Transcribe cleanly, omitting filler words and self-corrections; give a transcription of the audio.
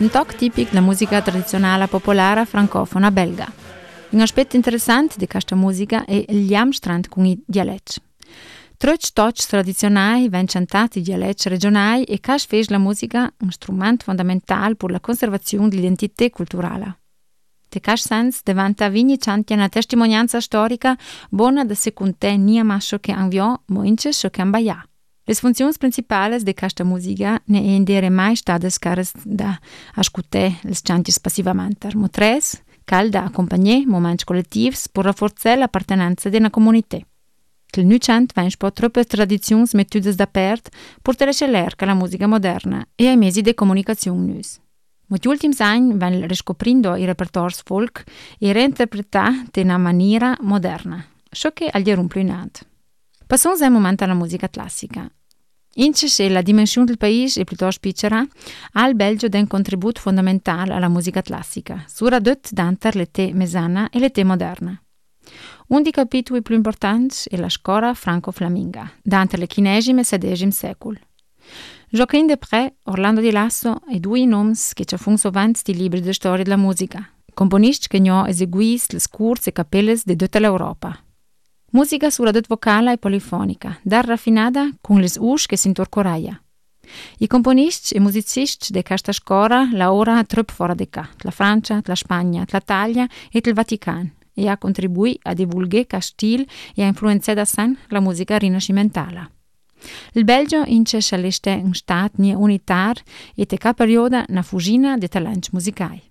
un toc tipic la musica tradizionale popolare francofona belga. Un aspetto interessante di questa musica è il liamstrand con i dialetti. Troch tocs tradizionali vengono cantati in dialetti regionali e questo fa la musica un strumento fondamentale per la conservazione dell'identità culturale. In questo senso diventa vigni canti una testimonianza storica buona da se conte nia mascio che anviò, ma ince che ambaia. Le funzioni principali di questa musica ne è indire mai state scares da ascoltare le canti passivamente, ma tres, cal da accompagnare momenti collettivi per rafforzare l'appartenenza di una comunità. Il nu cant vengono po' troppe tradizioni mettute da parte per telecellare la musica moderna e ai mezzi di comunicazione nus. Ma gli ultimi anni vengono riscoprendo i repertori folk e reinterpretati in una maniera moderna, ciò che agli rumplinat. Passiamo un momento alla musica classica. Ince se la dimensione del paese è piuttosto piccola, il Belgio dà un contributo fondamentale alla musica classica, soprattutto dante l'età mesana e l'età moderna. Un dei capitoli più importanti è la scuola franco-flaminga, dante il XV e XVI secolo. Joaquin Desprez, Orlando Di Lasso e due nomi che ci fanno sovente di libri di storia della musica, componisti che hanno eseguito le corsi e cappelle di tutta l'Europa. Musica soprattutto vocale e polifonica, dar raffinata con le usci che si intorcoraia. I componisti e musicisti di questa scuola lavorano troppo fuori di qua, la Francia, la Spagna, l'Italia e il Vaticano, e ha contribuito a divulgare questo stile e a influenzare da san la musica rinascimentale. Il Belgio ince celeste un stato unitario e in quella periodo una fuggina di talenti musicali.